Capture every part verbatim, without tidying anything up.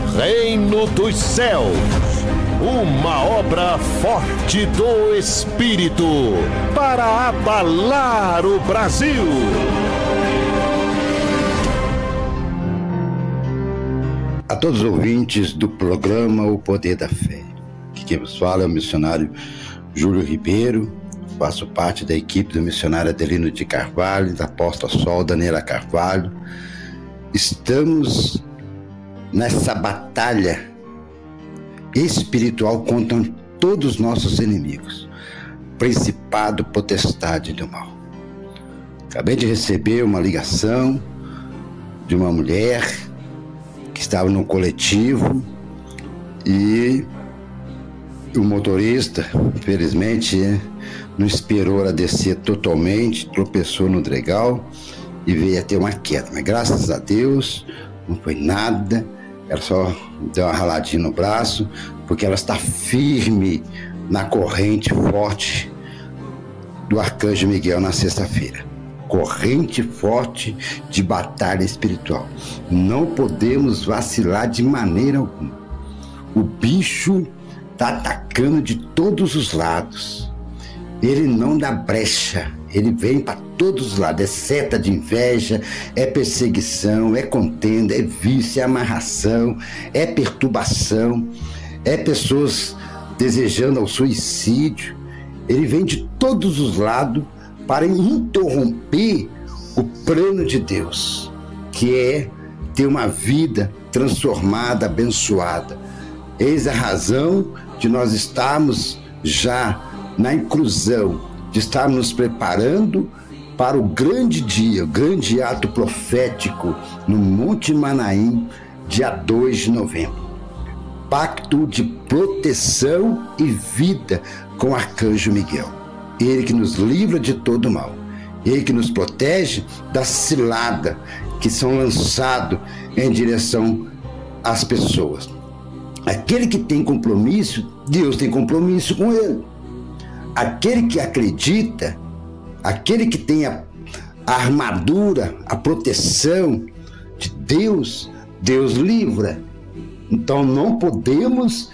Reino dos Céus, uma obra forte do Espírito para abalar o Brasil. A todos os ouvintes do programa O Poder da Fé, que quem vos fala é o missionário Júlio Ribeiro, faço parte da equipe do missionário Adelino de Carvalho, da Apóstola Sol Daniela Carvalho. Estamos nessa batalha espiritual contra todos os nossos inimigos, principado, potestade do mal. Acabei de receber uma ligação de uma mulher que estava num coletivo e o motorista, infelizmente, não esperou ela descer totalmente, tropeçou no dregal e veio a ter uma queda. Mas graças a Deus não foi nada, ela só deu uma raladinha no braço, porque ela está firme na corrente forte do Arcanjo Miguel na sexta-feira. Corrente forte de batalha espiritual. Não podemos vacilar de maneira alguma. O bicho está atacando de todos os lados. Ele não dá brecha, ele vem para todos os lados. É seta de inveja, é perseguição, é contenda, é vício, é amarração, é perturbação, é pessoas desejando o suicídio. Ele vem de todos os lados para interromper o plano de Deus, que é ter uma vida transformada, abençoada. Eis a razão de nós estarmos já na inclusão, de estarmos nos preparando para o grande dia, o grande ato profético no Monte Manaim, dia dois de novembro. Pacto de proteção e vida com o Arcanjo Miguel. Ele que nos livra de todo mal. Ele que nos protege da cilada que são lançados em direção às pessoas. Aquele que tem compromisso, Deus tem compromisso com ele. Aquele que acredita, aquele que tem a, a armadura, a proteção de Deus, Deus livra. Então não podemos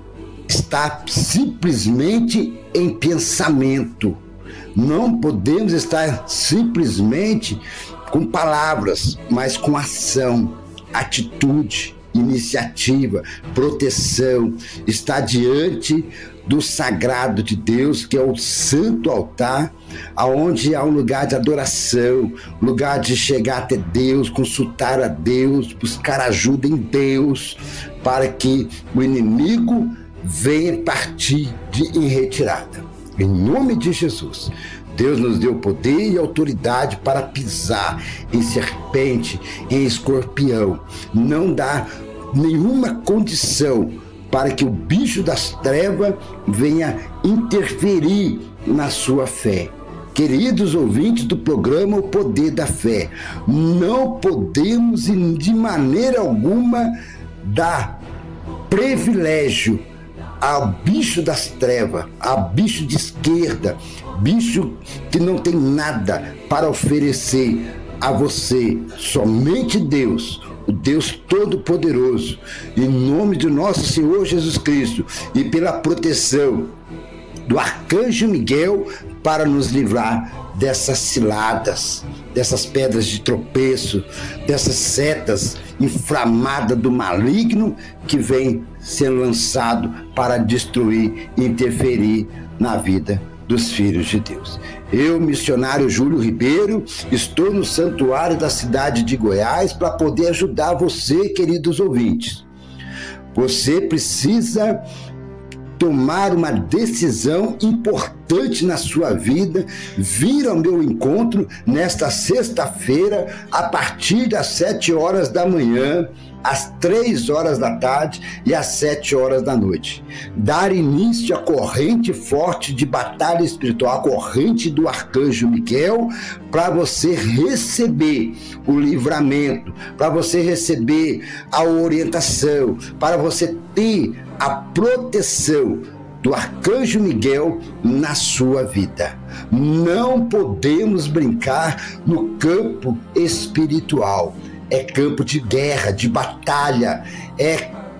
estar simplesmente em pensamento. Não podemos estar simplesmente com palavras, mas com ação, atitude, iniciativa, proteção. Estar diante do sagrado de Deus, que é o santo altar, aonde há um lugar de adoração, lugar de chegar até Deus, consultar a Deus, buscar ajuda em Deus, para que o inimigo venha partir de, em retirada. Em nome de Jesus, Deus nos deu poder e autoridade para pisar em serpente, em escorpião. Não dá nenhuma condição para que o bicho das trevas venha interferir na sua fé. Queridos ouvintes do programa O Poder da Fé, não podemos de maneira alguma dar privilégio ao bicho das trevas, ao bicho de esquerda, bicho que não tem nada para oferecer a você, somente Deus, o Deus Todo-Poderoso, em nome de nosso Senhor Jesus Cristo e pela proteção do Arcanjo Miguel para nos livrar dessas ciladas, dessas pedras de tropeço, dessas setas inflamadas do maligno que vem sendo lançado para destruir e interferir na vida dos filhos de Deus. Eu, missionário Júlio Ribeiro, estou no santuário da cidade de Goiás para poder ajudar você, queridos ouvintes. Você precisa tomar uma decisão importante na sua vida, vir ao meu encontro nesta sexta-feira, a partir das sete horas da manhã, às três horas da tarde e às sete horas da noite. Dar início à corrente forte de batalha espiritual, a corrente do Arcanjo Miguel, para você receber o livramento, para você receber a orientação, para você ter a proteção do Arcanjo Miguel na sua vida. Não podemos brincar no campo espiritual. É campo de guerra, de batalha, é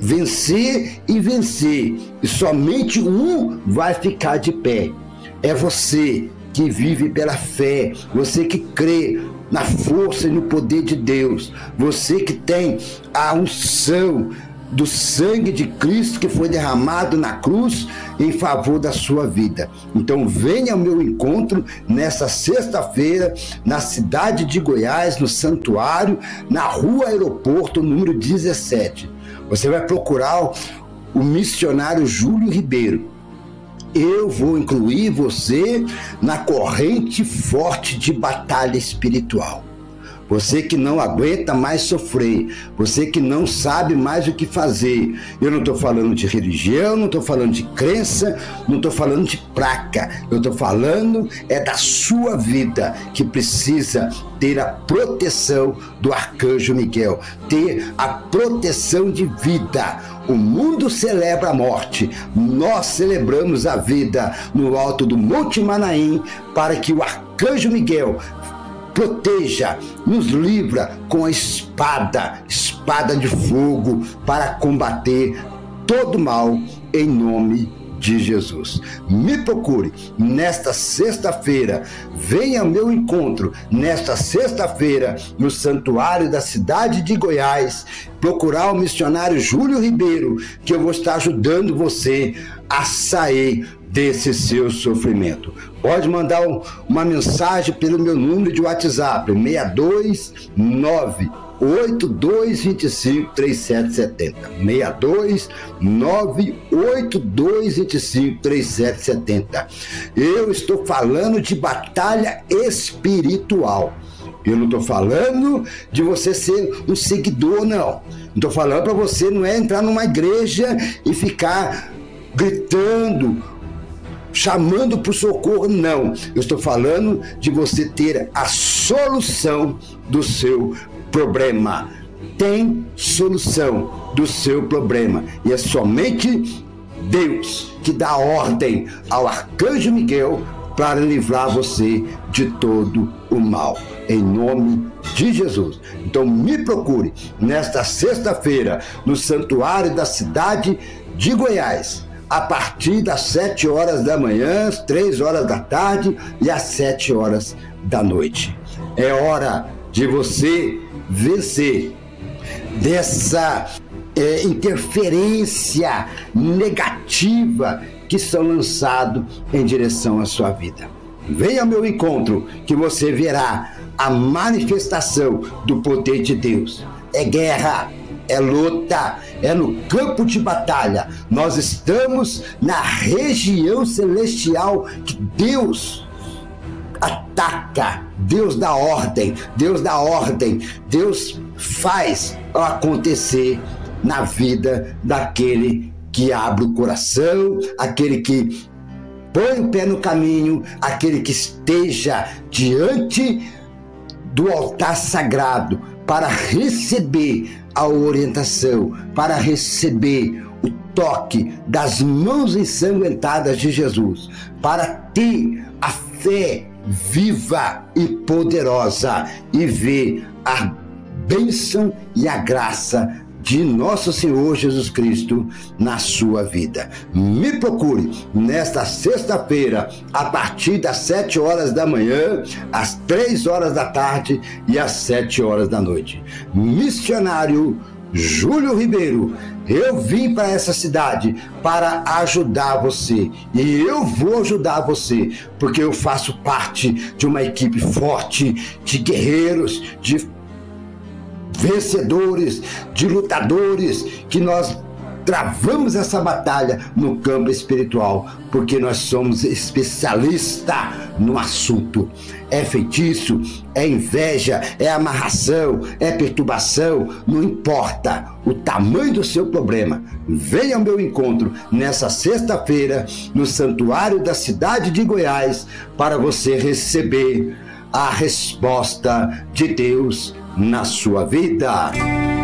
vencer e vencer, e somente um vai ficar de pé. É você que vive pela fé, você que crê na força e no poder de Deus, você que tem a unção do sangue de Cristo que foi derramado na cruz em favor da sua vida. Então venha ao meu encontro nessa sexta-feira na cidade de Goiás, no Santuário, na Rua Aeroporto, número dezessete. Você vai procurar o missionário Júlio Ribeiro. Eu vou incluir você na corrente forte de batalha espiritual. Você que não aguenta mais sofrer, você que não sabe mais o que fazer. Eu não estou falando de religião, não estou falando de crença, não estou falando de placa. Eu estou falando é da sua vida, que precisa ter a proteção do Arcanjo Miguel, ter a proteção de vida. O mundo celebra a morte, nós celebramos a vida no alto do Monte Manaim, para que o Arcanjo Miguel proteja, nos livra com a espada, espada de fogo, para combater todo mal em nome de Jesus. Me procure nesta sexta-feira, venha ao meu encontro nesta sexta-feira no Santuário da cidade de Goiás, procurar o missionário Júlio Ribeiro, que eu vou estar ajudando você a sair desse seu sofrimento. Pode mandar um, uma mensagem pelo meu número de WhatsApp, seis dois nove, oito dois dois cinco, três sete sete zero. seis dois nove, oito dois dois cinco, três sete sete zero. Eu estou falando de batalha espiritual. Eu não estou falando de você ser um seguidor, não. Estou falando para você não é entrar numa igreja e ficar gritando, chamando por socorro, não. Eu estou falando de você ter a solução do seu problema. Tem solução do seu problema. E é somente Deus que dá ordem ao Arcanjo Miguel para livrar você de todo o mal. Em nome de Jesus. Então me procure nesta sexta-feira no Santuário da cidade de Goiás, a partir das sete horas da manhã, às três horas da tarde e às sete horas da noite. É hora de você vencer dessa é, interferência negativa que são lançados em direção à sua vida. Venha ao meu encontro que você verá a manifestação do poder de Deus. É guerra, é luta, é no campo de batalha. Nós estamos na região celestial que Deus ataca, Deus dá ordem, Deus dá ordem, Deus faz acontecer na vida daquele que abre o coração, aquele que põe o pé no caminho, aquele que esteja diante do altar sagrado para receber a orientação, para receber o toque das mãos ensanguentadas de Jesus, para ter a fé viva e poderosa e ver a bênção e a graça de nosso Senhor Jesus Cristo na sua vida. Me procure nesta sexta-feira, a partir das sete horas da manhã, às três horas da tarde e às sete horas da noite. Missionário Júlio Ribeiro, eu vim para essa cidade para ajudar você, e eu vou ajudar você, porque eu faço parte de uma equipe forte de guerreiros, de vencedores, de lutadores, que nós travamos essa batalha no campo espiritual, porque nós somos especialistas no assunto. É feitiço, é inveja, é amarração, é perturbação, não importa o tamanho do seu problema. Venha ao meu encontro nessa sexta-feira no Santuário da cidade de Goiás para você receber a resposta de Deus na sua vida.